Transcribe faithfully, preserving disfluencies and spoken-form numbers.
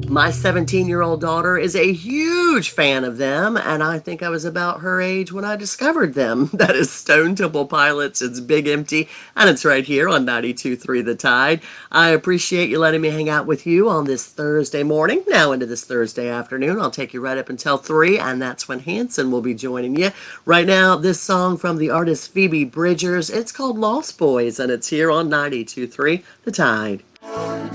My seventeen-year-old daughter is a huge fan of them, and I think I was about her age when I discovered them. That is Stone Temple Pilots. It's Big Empty, and it's right here on ninety-two point three The Tide. I appreciate you letting me hang out with you on this Thursday morning, now into this Thursday afternoon. I'll take you right up until three, and that's when Hanson will be joining you. Right now, this song from the artist Phoebe Bridgers, it's called Lost Boys, and it's here on ninety-two point three The Tide.